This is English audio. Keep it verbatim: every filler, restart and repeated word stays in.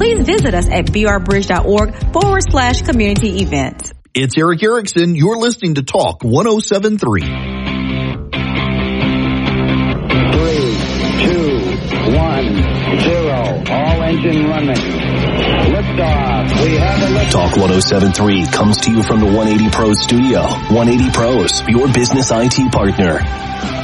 please visit us at brbridge.org forward slash community events. It's Eric Erickson. You're listening to Talk one oh seven point three. Three, two, one, zero. All engine running. Liftoff. We have a lift. Talk one oh seven point three comes to you from the one eighty Pros studio. one eighty Pros, your business I T partner.